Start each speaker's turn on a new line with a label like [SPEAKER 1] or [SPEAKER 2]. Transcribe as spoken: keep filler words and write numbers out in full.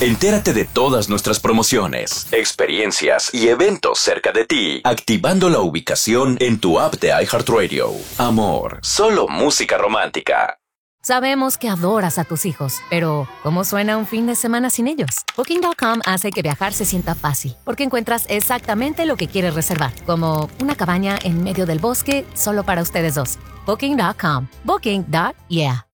[SPEAKER 1] Entérate de todas nuestras promociones, experiencias y eventos cerca de ti, activando la ubicación en tu app de iHeartRadio. Amor, solo música romántica.
[SPEAKER 2] Sabemos que adoras a tus hijos, pero ¿cómo suena un fin de semana sin ellos? Booking punto com hace que viajar se sienta fácil, porque encuentras exactamente lo que quieres reservar, como una cabaña en medio del bosque solo para ustedes dos. Booking punto com. Booking. Yeah.